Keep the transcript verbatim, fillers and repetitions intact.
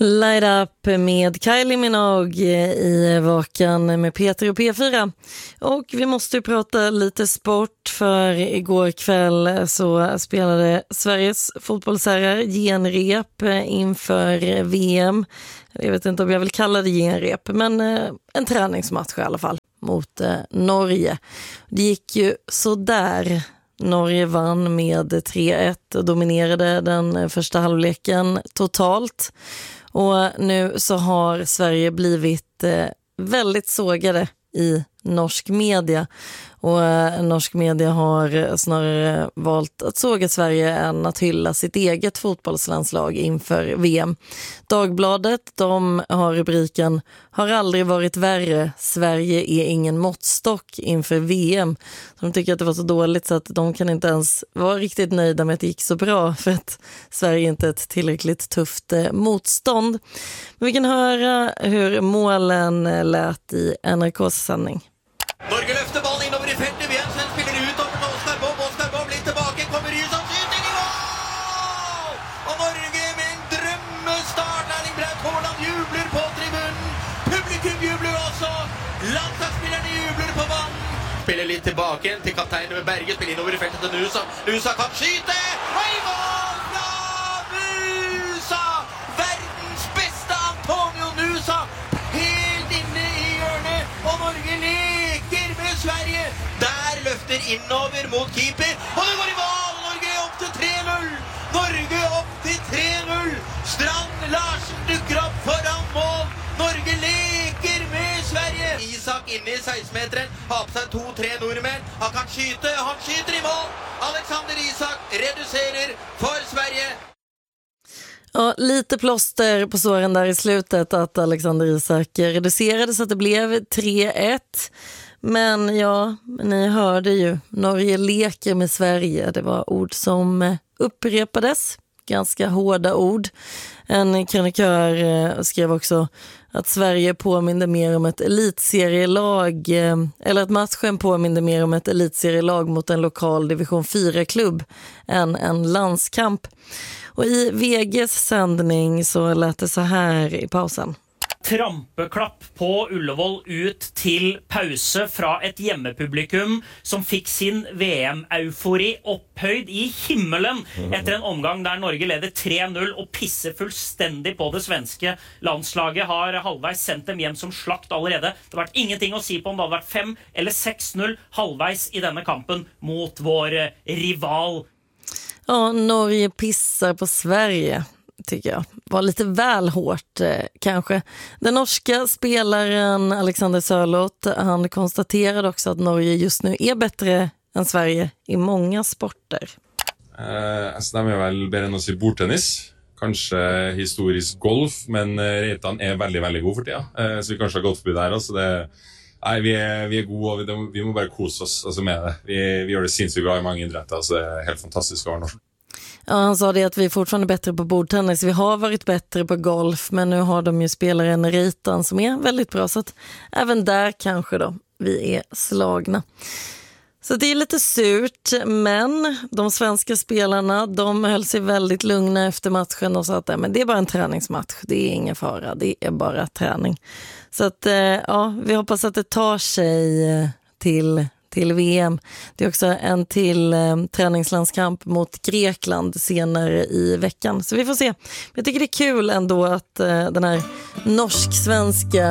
Light Up med Kylie Minogue i Vakan med Peter och P fyra. Och vi måste ju prata lite sport, för igår kväll så spelade Sveriges fotbollsherrar genrep inför V M. Jag vet inte om jag vill kalla det genrep, men en träningsmatch i alla fall mot Norge. Det gick ju så där. Norge vann med tre ett och dominerade den första halvleken totalt. Och nu så har Sverige blivit eh, väldigt sågade i norsk media. Och eh, norsk media har snarare valt att såga Sverige än att hylla sitt eget fotbollslandslag inför V M. Dagbladet, de har rubriken "Har aldrig varit värre, Sverige är ingen måttstock inför V M". Så de tycker att det var så dåligt så att de kan inte ens vara riktigt nöjda med att det gick så bra, för att Sverige inte är ett tillräckligt tufft eh, motstånd. Men vi kan höra hur målen lät i N R K:s sändning. Norge løfter ballen innover i feltet, Viensen spiller ut over til Oskar Bob, Oskar Bob litt tilbake, kommer Rysan, skyting i mål! Og Norge med en drømmestart, Erling Braut Haaland jubler på tribunen, publikum jubler også, landslagsspillerne jubler på banen. Spiller litt tilbake til kapteinen med Berge, spiller innover i feltet til Nusa, Nusa kan skyte, og i mål fra Nusa! Verdens beste Antonio Nusa, helt inne i hjørnet, og Norge leker med Sverige. Der løfter innover mot keeper, og det går i mål! Norge er opp til tre null! Norge opp til tre null! Strand Larsen dukker opp foran mål. Norge leker med Sverige. Isak inne i seksten-meteren, har på seg to tre nordmenn. Han kan skyte, han skyter i mål. Alexander Isak reducerer for Sverige. Ja, lite plåster på såren där i slutet att Alexander Isak reducerade så att det blev tre ett. Men ja, ni hörde ju, Norge leker med Sverige. Det var ord som upprepades, ganska hårda ord. En krönikör skrev också att Sverige påminner mer om ett elitserielag, eller att matchen påminner mer om ett elitserielag mot en lokal division fyra-klubb än en landskamp. Och i V G:s sändning så lät det så här i pausen. Trampeklapp på Ullevål ut till pause fra ett hjemmepublikum som fick sin V M-eufori opphøyd i himmelen efter en omgang där Norge leder tre null och pisser fullständigt på det svenska landslaget. Har halvveis sendt dem hjem som slakt allerede. Det har vært ingenting å si på om det hadde vært fem eller seks null halvveis i denne kampen mot vår rival. Ja, Norge pissar på Sverige, tycker jag. Var lite väl hårt eh, kanske. Den norska spelaren Alexander Sørloth, han konstaterade också att Norge just nu är bättre än Sverige i många sporter. Eh, altså, de er vel bedre enn oss i bordtennis. Kanskje historisk golf, men Reitan er veldig, veldig god for tida. Eh, så vi kanskje har golfbud der også. Det, nei, vi er, vi er gode, og vi, vi må bare kose oss altså, med det. Vi, vi gjør det sinnssykt bra i mange idretter, så det er helt fantastisk å være norsk. Ja, han sa det att vi är fortfarande bättre på bordtennis. Vi har varit bättre på golf, men nu har de ju spelaren Reitan som är väldigt bra. Så att även där kanske då vi är slagna. Så det är lite surt, men de svenska spelarna, de höll sig väldigt lugna efter matchen och sa att men det är bara en träningsmatch. Det är ingen fara, det är bara träning. Så att ja, vi hoppas att det tar sig till till V M. Det är också en till eh, träningslandskamp mot Grekland senare i veckan. Så vi får se. Jag tycker det är kul ändå att eh, den här norsk-svenska